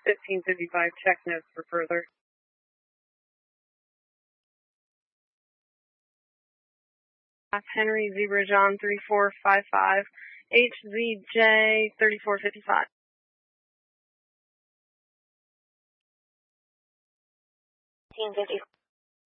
1555, check notes for further. Henry Zebra John 3455, HZJ 3455. 1555.